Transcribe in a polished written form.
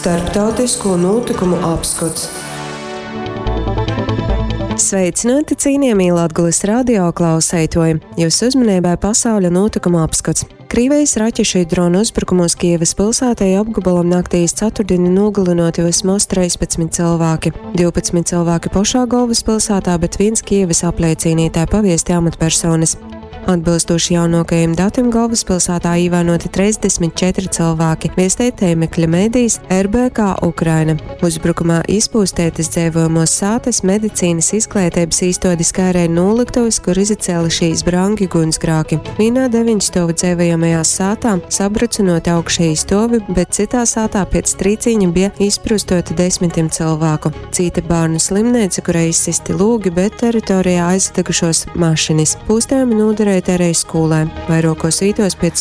Starptautisko notikumu apskats. Sveicināti, cienījamie Latgules radio klausētoji! Jūsu uzmanībai pasaules notikumu apskats. Krievijas raķešu dronu uzbrukumos Kievas pilsētai apgabalam naktīs ceturtdienu nogalinot vismaz 13 cilvēki. 12 cilvēki Pošāgovas pilsētā, bet viens Kievas apliecīnītāji paviesti amatpersonas. Atbilstoši jaunākajiem datiem galvaspilsētā ievainoti 34 cilvēki, viestēja tēmekļa mēdījis RBK Ukraina. Uzbrukumā izpūstētas dzīvojamos sātes, medicīnas izglītības īstotis, kā arī noliktavas, kur izcēla šīs brangi gunsgrāki. Vienā 9 stovu dzīvojamajās sātām sabrucinot augšēji stovi, bet citā sātā pēc trīcīņa bija izprustoti 10 cilvēku. Cita bērnu slimnīca, kurai izsisti lūgi, bet teritorijā aizdegušos mašinas. Pūstējumi noderēja arī skolai. Vairākos vītos pēc